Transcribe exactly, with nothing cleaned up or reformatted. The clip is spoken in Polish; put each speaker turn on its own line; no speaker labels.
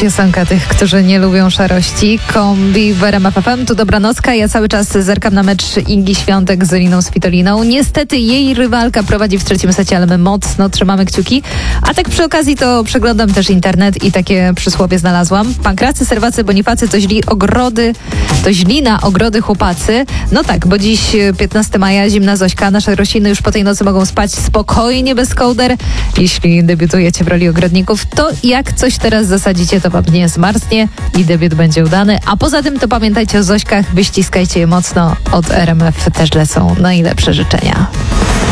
Piosenka tych, którzy nie lubią szarości. Kombi w R M F F M. Tu dobranocka. Ja cały czas zerkam na mecz Ingi Świątek z Liną Svitoliną. Niestety jej rywalka prowadzi w trzecim secie, ale my mocno trzymamy kciuki. A tak przy okazji to przeglądam też internet i takie przysłowie znalazłam. Pankracy, serwacy, bonifacy to źli ogrody, to źli na ogrody chłopacy. No tak, bo dziś piętnastego maja, zimna Zośka. Nasze rośliny już po tej nocy mogą spać spokojnie bez kołder. Jeśli debiutujecie w roli ogrodników, to jak coś teraz zasadzicie, to wam nie zmarznie i debiut będzie udany. A poza tym to pamiętajcie o Zośkach, wyściskajcie je mocno. Od R M F też lecą najlepsze życzenia.